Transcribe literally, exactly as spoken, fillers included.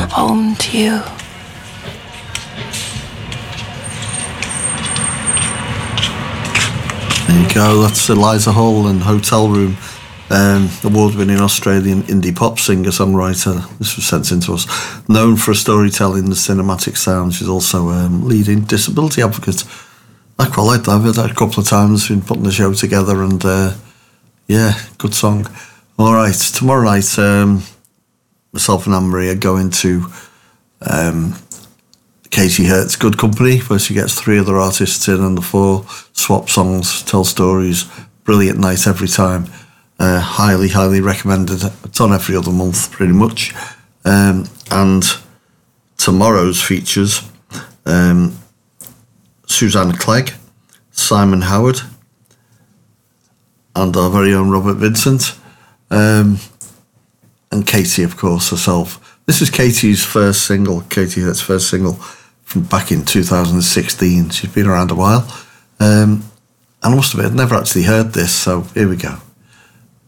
poem to you. There you go, that's Eliza Hall and Hotel Room, um, award-winning Australian indie pop singer-songwriter. This was sent in to us. Known for storytelling and cinematic sound, she's also um, leading disability advocate. I quite like that. I've heard that a couple of times, been putting the show together, and uh, yeah, good song. All right, tomorrow night, um, myself and Anne-Marie are going to um, Katie Hurt's Good Company, where she gets three other artists in and the four swap songs, tell stories. Brilliant night every time. Uh, highly, highly recommended. It's on every other month, pretty much. Um, and tomorrow's features um, Susanna Clegg, Simon Howard, and our very own Robert Vincent, um, and Katie, of course, herself. This is Katie's first single, Katie Hurt's first single from back in two thousand sixteen. She's been around a while. Um, and I must admit, I'd never actually heard this, so here we go.